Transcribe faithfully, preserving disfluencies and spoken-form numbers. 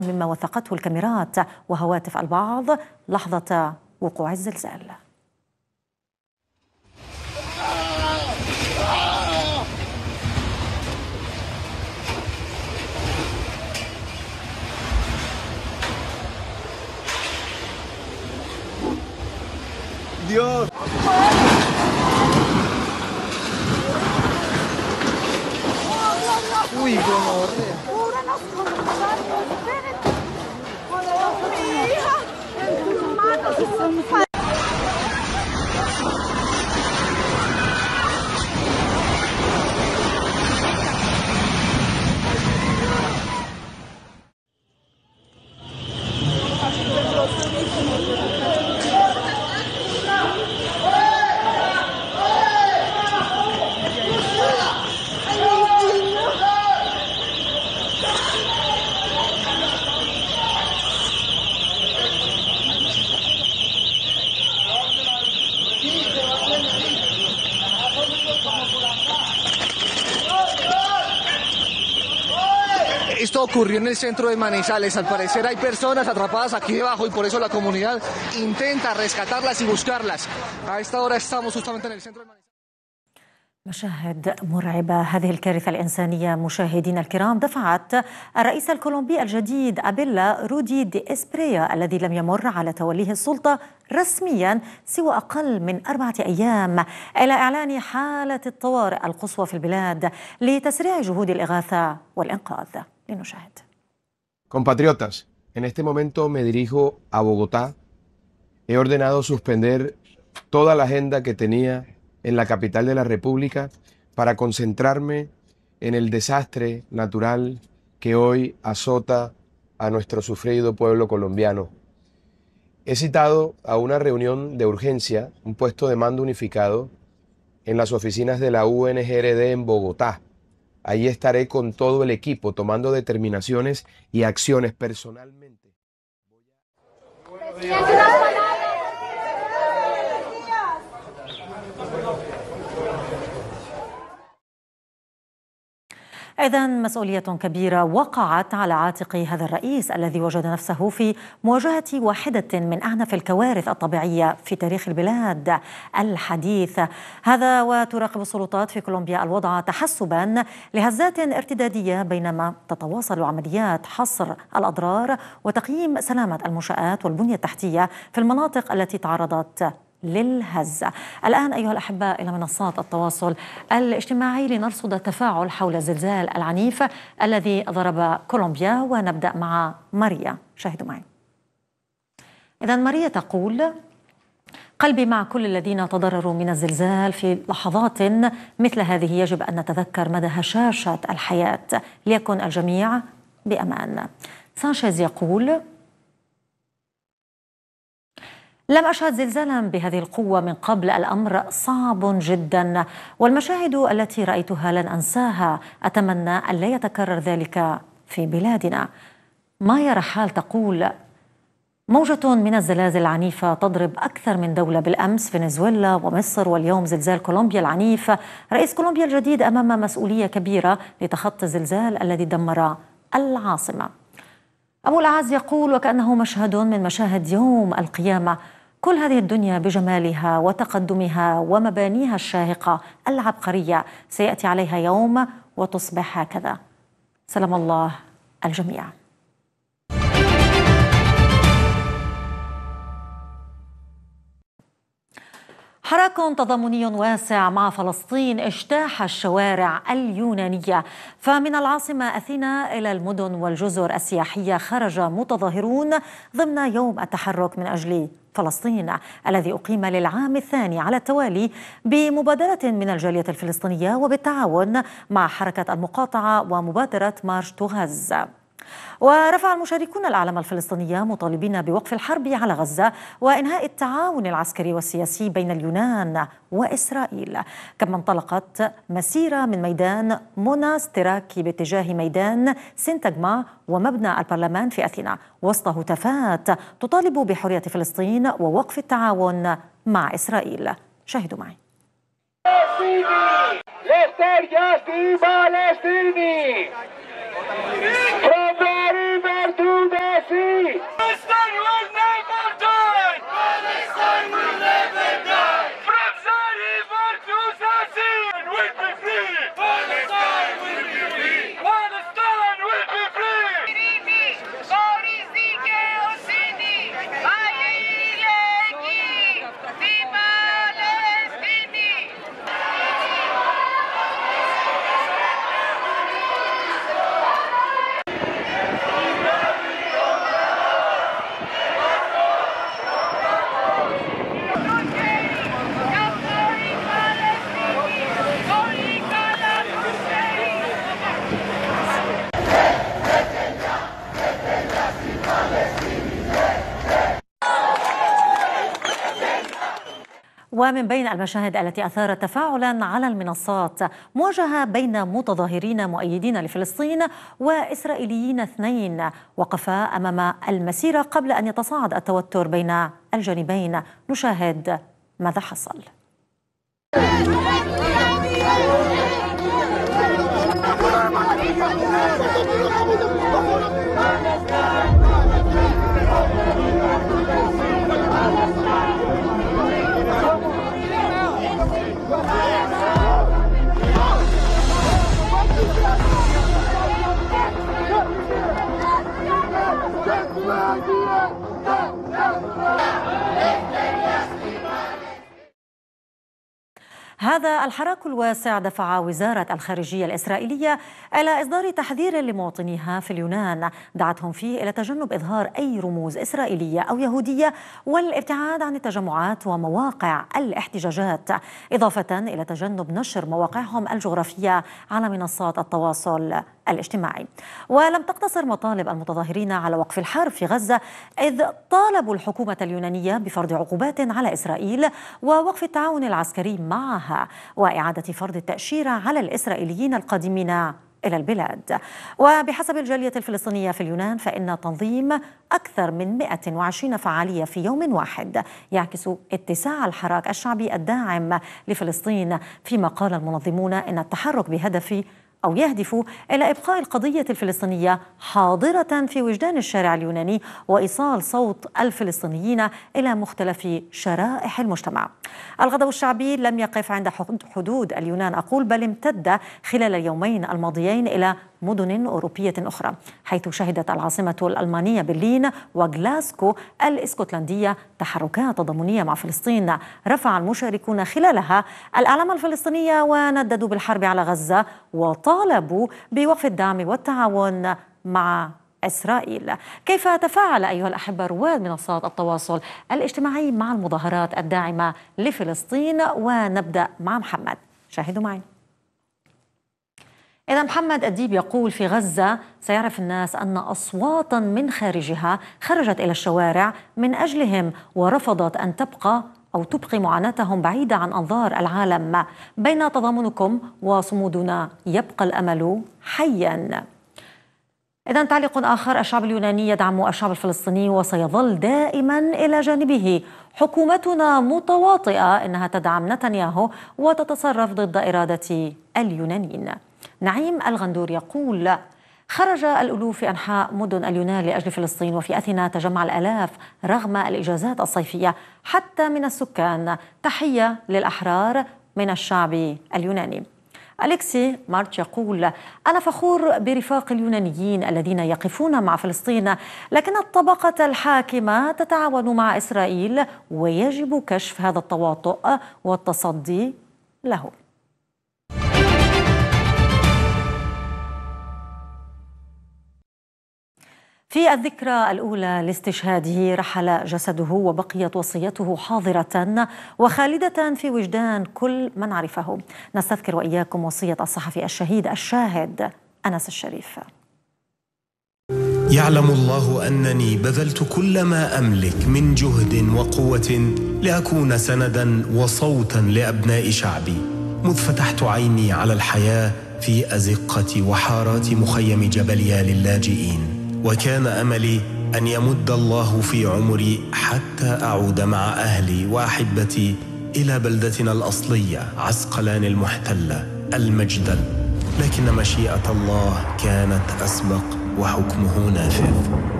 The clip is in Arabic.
مما وثقته الكاميرات وهواتف البعض لحظة وقوع الزلزال. Dios. Uy, gonorrea. Esto ocurrió en el centro de Manizales. Al parecer hay personas atrapadas aquí debajo y por eso la comunidad intenta rescatarlas y buscarlas. A esta hora estamos justamente en el centro de Manizales. مشاهد مرعبة. هذه الكارثة الإنسانية مشاهدينا الكرام دفعت الرئيس الكولومبي الجديد أبيلا رودي دي إسبريا الذي لم يمر على توليه السلطة رسميا سوى أقل من أربعة أيام إلى إعلان حالة الطوارئ القصوى في البلاد لتسريع جهود الإغاثة والإنقاذ. لنشاهد. Compatriotas, en este momento me dirijo a Bogotá. He ordenado suspender toda la agenda que tenía en la capital de la República para concentrarme en el desastre natural que hoy azota a nuestro sufrido pueblo colombiano. He citado a una reunión de urgencia, un puesto de mando unificado, en las oficinas de la U N G R D en Bogotá. Ahí estaré con todo el equipo tomando determinaciones y acciones personalmente. إذن مسؤولية كبيرة وقعت على عاتق هذا الرئيس الذي وجد نفسه في مواجهة واحدة من أعنف الكوارث الطبيعية في تاريخ البلاد الحديث. هذا وتراقب السلطات في كولومبيا الوضع تحسبا لهزات ارتدادية بينما تتواصل عمليات حصر الأضرار وتقييم سلامة المنشآت والبنية التحتية في المناطق التي تعرضت للهز. الآن أيها الأحباء إلى منصات التواصل الاجتماعي لنرصد التفاعل حول الزلزال العنيف الذي ضرب كولومبيا، ونبدأ مع ماريا. شاهدوا معي. إذن ماريا تقول: قلبي مع كل الذين تضرروا من الزلزال. في لحظات مثل هذه يجب أن نتذكر مدى هشاشة الحياة ليكن الجميع بأمان. سانشيز يقول: لم أشهد زلزالا بهذه القوة من قبل، الأمر صعب جدا والمشاهد التي رأيتها لن أنساها، أتمنى أن لا يتكرر ذلك في بلادنا. مايا رحال تقول: موجة من الزلازل العنيفة تضرب أكثر من دولة، بالأمس فنزويلا ومصر واليوم زلزال كولومبيا العنيف. رئيس كولومبيا الجديد أمام مسؤولية كبيرة لتخطي الزلزال الذي دمر العاصمة. أبو الأعز يقول: وكأنه مشهد من مشاهد يوم القيامة، كل هذه الدنيا بجمالها وتقدمها ومبانيها الشاهقة العبقرية سيأتي عليها يوم وتصبح هكذا. سلام الله الجميع. حراك تضامني واسع مع فلسطين اجتاح الشوارع اليونانية، فمن العاصمة أثينا إلى المدن والجزر السياحية خرج متظاهرون ضمن يوم التحرك من أجل فلسطين الذي أقيم للعام الثاني على التوالي بمبادرة من الجالية الفلسطينية وبالتعاون مع حركة المقاطعة ومبادرة مارش تو غزة. ورفع المشاركون الأعلام الفلسطينية مطالبين بوقف الحرب على غزة وإنهاء التعاون العسكري والسياسي بين اليونان وإسرائيل. كما انطلقت مسيرة من ميدان موناستراكي باتجاه ميدان سينتاغما ومبنى البرلمان في أثينا وسط هتافات تطالب بحرية فلسطين ووقف التعاون مع إسرائيل. شاهدوا معي. From the river to the ومن بين المشاهد التي أثارت تفاعلا على المنصات مواجهة بين متظاهرين مؤيدين لفلسطين وإسرائيليين اثنين وقفا أمام المسيرة قبل أن يتصاعد التوتر بين الجانبين. نشاهد ماذا حصل. هذا الحراك الواسع دفع وزارة الخارجية الإسرائيلية إلى إصدار تحذير لمواطنيها في اليونان دعتهم فيه إلى تجنب إظهار أي رموز إسرائيلية أو يهودية والابتعاد عن التجمعات ومواقع الاحتجاجات، إضافة إلى تجنب نشر مواقعهم الجغرافية على منصات التواصل الاجتماعي. ولم تقتصر مطالب المتظاهرين على وقف الحرب في غزة، إذ طالبوا الحكومة اليونانية بفرض عقوبات على إسرائيل ووقف التعاون العسكري معها وإعادة فرض التأشيرة على الإسرائيليين القادمين إلى البلاد. وبحسب الجالية الفلسطينية في اليونان فإن تنظيم أكثر من مئة وعشرين فعالية في يوم واحد يعكس اتساع الحراك الشعبي الداعم لفلسطين، فيما قال المنظمون إن التحرك بهدف أو يهدف إلى إبقاء القضية الفلسطينية حاضرة في وجدان الشارع اليوناني وإيصال صوت الفلسطينيين إلى مختلف شرائح المجتمع. الغضب الشعبي لم يقف عند حدود اليونان أقول، بل امتد خلال اليومين الماضيين إلى مدن أوروبية أخرى، حيث شهدت العاصمة الألمانية برلين وغلاسكو الإسكتلندية تحركات تضامنية مع فلسطين. رفع المشاركون خلالها الأعلام الفلسطينية ونددوا بالحرب على غزة وطالبوا بوقف الدعم والتعاون مع إسرائيل. كيف تفاعل أيها الأحبة رواد منصات التواصل الاجتماعي مع المظاهرات الداعمة لفلسطين؟ ونبدأ مع محمد، شاهدوا معي. إذا محمد الديب يقول: في غزة سيعرف الناس أن أصواتا من خارجها خرجت إلى الشوارع من أجلهم ورفضت أن تبقى أو تبقي معاناتهم بعيدة عن أنظار العالم. بين تضامنكم وصمودنا يبقى الأمل حيا. إذا تعليق آخر: الشعب اليوناني يدعم الشعب الفلسطيني وسيظل دائما إلى جانبه. حكومتنا متواطئة، إنها تدعم نتنياهو وتتصرف ضد إرادة اليونانيين. نعيم الغندور يقول: خرج الألوف في أنحاء مدن اليونان لأجل فلسطين، وفي أثينا تجمع الآلاف رغم الإجازات الصيفية حتى من السكان. تحية للأحرار من الشعب اليوناني. أليكسي مارتش يقول: أنا فخور برفاق اليونانيين الذين يقفون مع فلسطين، لكن الطبقة الحاكمة تتعاون مع إسرائيل ويجب كشف هذا التواطؤ والتصدي له. في الذكرى الأولى لاستشهاده رحل جسده وبقيت وصيته حاضرة وخالدة في وجدان كل من عرفه. نستذكر وإياكم وصية الصحفي الشهيد الشاهد أنس الشريف. يعلم الله أنني بذلت كل ما أملك من جهد وقوة لأكون سندا وصوتا لأبناء شعبي، مذ فتحت عيني على الحياة في أزقة وحارات مخيم جبليا للاجئين. وكان أملي أن يمد الله في عمري حتى أعود مع أهلي وأحبتي إلى بلدتنا الأصلية عسقلان المحتلة المجدل، لكن مشيئة الله كانت أسبق وحكمه نافذ.